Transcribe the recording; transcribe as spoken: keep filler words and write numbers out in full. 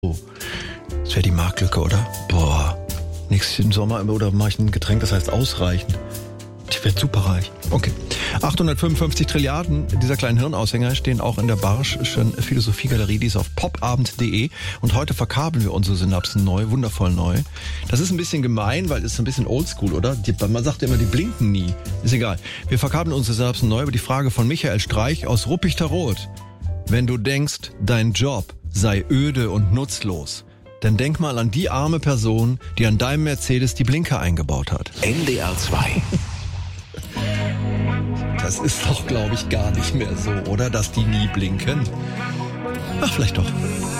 Oh, das wäre die Marktlücke, oder? Boah, nächsten Sommer oder mache ich ein Getränk, das heißt ausreichend. Ich werde superreich. Okay. achthundertfünfundfünfzig Trilliarden dieser kleinen Hirnaushänger stehen auch in der Barsch'schen Philosophiegalerie, die ist auf popabend punkt de. Und heute verkabeln wir unsere Synapsen neu, wundervoll neu. Das ist ein bisschen gemein, weil es ist ein bisschen oldschool, oder? Die, man sagt ja immer, die blinken nie. Ist egal. Wir verkabeln unsere Synapsen neu über die Frage von Michael Streich aus Ruppichteroth. Wenn du denkst, dein Job sei öde und nutzlos, dann denk mal an die arme Person, die an deinem Mercedes die Blinker eingebaut hat. N D R zwei. Das ist doch, glaube ich, gar nicht mehr so, oder? Dass die nie blinken. Ach, vielleicht doch.